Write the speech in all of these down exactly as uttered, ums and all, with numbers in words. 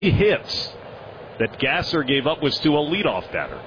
hits that Gasser gave up was to a leadoff batter.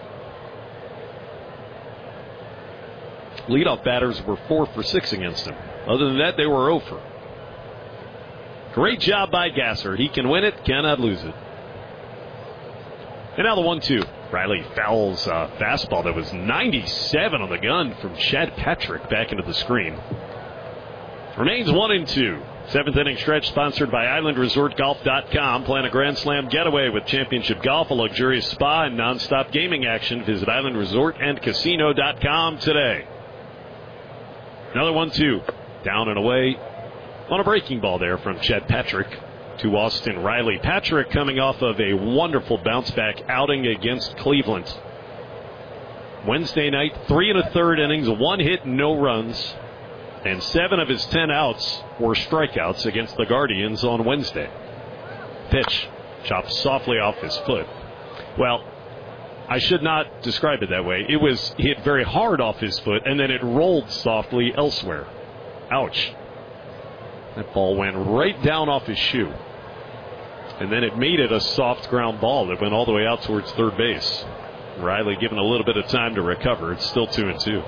Leadoff batters were four for six against him. Other than that, they were oh for. Great job by Gasser. He can win it, cannot lose it. And now the one two. Riley fouls a fastball that was ninety-seven on the gun from Chad Patrick back into the screen. Remains one and two. Seventh inning stretch sponsored by Island Resort Golf dot com. Plan a Grand Slam getaway with Championship Golf, a luxurious spa, and nonstop gaming action. Visit Island Resort and Casino dot com today. Another one two. Down and away on a breaking ball there from Chad Patrick to Austin Riley. Patrick coming off of a wonderful bounce-back outing against Cleveland. Wednesday night, three and a third innings, one hit, no runs. And seven of his ten outs were strikeouts against the Guardians on Wednesday. Pitch chopped softly off his foot. Well, I should not describe it that way. It was hit very hard off his foot, and then it rolled softly elsewhere. Ouch. That ball went right down off his shoe. And then it made it a soft ground ball that went all the way out towards third base. Riley given a little bit of time to recover. It's still two and two.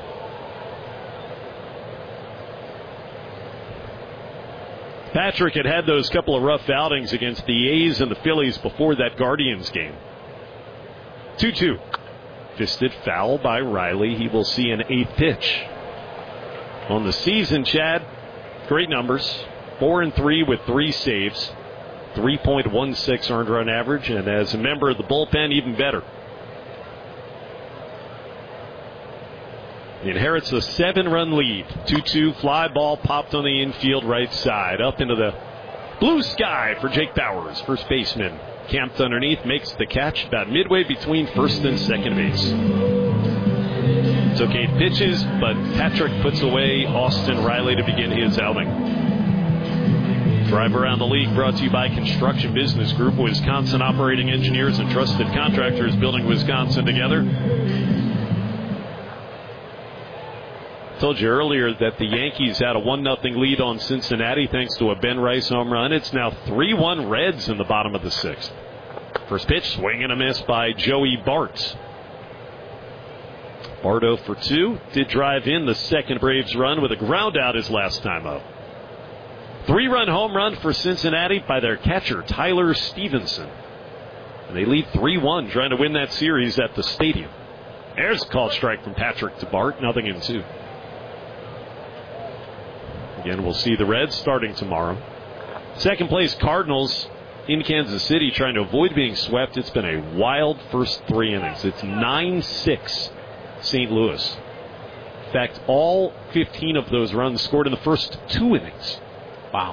Patrick had had those couple of rough outings against the A's and the Phillies before that Guardians game. two two. Fisted foul by Riley. He will see an eighth pitch. On the season, Chad, great numbers. Four and three with three saves. three point one six earned run average. And as a member of the bullpen, even better. He inherits a seven-run lead. two two fly ball popped on the infield right side. Up into the blue sky for Jake Bowers, first baseman. Camped underneath, makes the catch about midway between first and second base. Took eight pitches, but Patrick puts away Austin Riley to begin his outing. Drive Around the League brought to you by Construction Business Group, Wisconsin operating engineers and trusted contractors building Wisconsin together. Told you earlier that the Yankees had a one nothing lead on Cincinnati thanks to a Ben Rice home run. It's now three one Reds in the bottom of the sixth. First pitch, swing and a miss by Joey Bart. Bart oh for two. Did drive in the second Braves run with a ground out his last time up. Three-run home run for Cincinnati by their catcher, Tyler Stevenson. And they lead three one, trying to win that series at the stadium. There's a called strike from Patrick to Bart, nothing in two. Again, we'll see the Reds starting tomorrow. Second place Cardinals in Kansas City trying to avoid being swept. It's been a wild first three innings. It's nine six Saint Louis. In fact, all fifteen of those runs scored in the first two innings. Wow.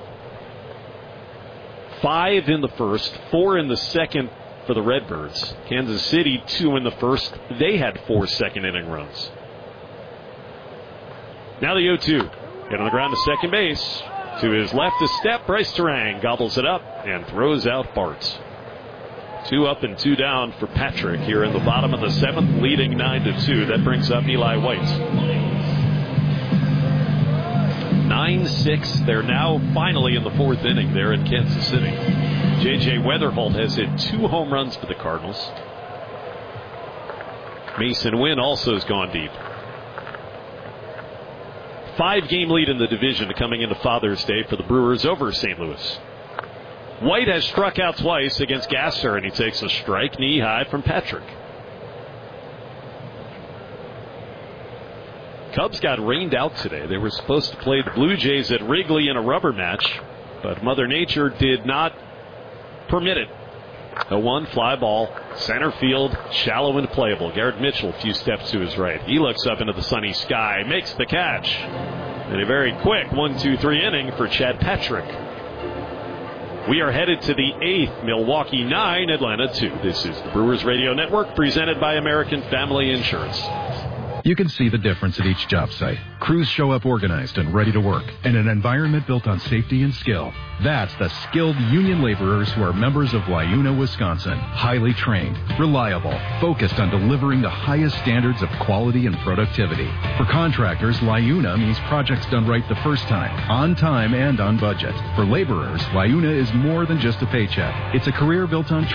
Five in the first, four in the second for the Redbirds. Kansas City, two in the first. They had four second inning runs. Now the oh two. Get on the ground to second base. To his left a step. Bryce Terang gobbles it up and throws out Bart. Two up and two down for Patrick here in the bottom of the seventh, leading nine to two. That brings up Eli White. nine six. They're now finally in the fourth inning there in Kansas City. J J Weatherholt has hit two home runs for the Cardinals. Mason Wynn also has gone deep. Five-game lead in the division coming into Father's Day for the Brewers over Saint Louis. White has struck out twice against Gasser, and he takes a strike knee high from Patrick. Cubs got rained out today. They were supposed to play the Blue Jays at Wrigley in a rubber match, but Mother Nature did not permit it. A one fly ball, center field, shallow and playable. Garrett Mitchell a few steps to his right. He looks up into the sunny sky, makes the catch. And a very quick one two three inning for Chad Patrick. We are headed to the eighth. Milwaukee nine, Atlanta two. This is the Brewers Radio Network presented by American Family Insurance. You can see the difference at each job site. Crews show up organized and ready to work, and an environment built on safety and skill. That's the skilled union laborers who are members of Liuna, Wisconsin. Highly trained, reliable, focused on delivering the highest standards of quality and productivity. For contractors, Liuna means projects done right the first time, on time and on budget. For laborers, Liuna is more than just a paycheck. It's a career built on